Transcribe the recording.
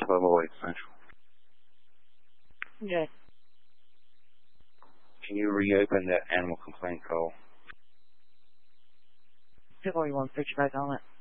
Level 8 Central. Okay. Can you reopen that animal complaint call? Or you want to put you back on it?